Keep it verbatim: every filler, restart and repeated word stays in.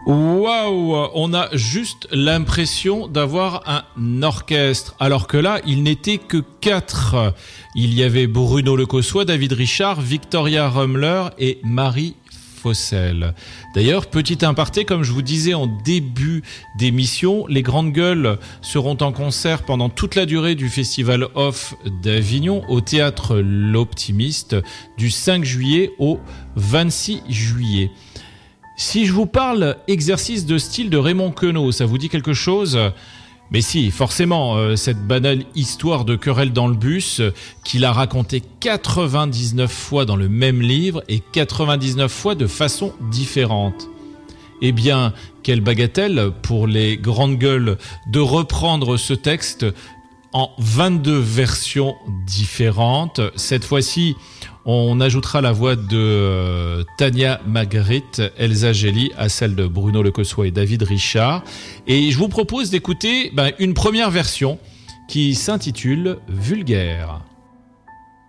Waouh, on a juste l'impression d'avoir un orchestre, alors que là, il n'était que quatre. Il y avait Bruno Lecossois, David Richard, Victoria Rummler et Marie Fossel. D'ailleurs, petit aparté, comme je vous disais en début d'émission, les Grandes Gueules seront en concert pendant toute la durée du Festival Off d'Avignon au Théâtre L'Optimiste du cinq juillet au vingt-six juillet. Si je vous parle exercice de style de Raymond Queneau, ça vous dit quelque chose ? Mais si, forcément, euh, cette banale histoire de querelle dans le bus euh, qu'il a racontée quatre-vingt-dix-neuf fois dans le même livre et quatre-vingt-dix-neuf fois de façon différente. Eh bien, quelle bagatelle pour les Grandes Gueules de reprendre ce texte en vingt-deux versions différentes. Cette fois-ci, on ajoutera la voix de euh, Tania Magritte, Elsa Gelly à celle de Bruno Lecossois et David Richard. Et je vous propose d'écouter ben, une première version qui s'intitule Vulgaire.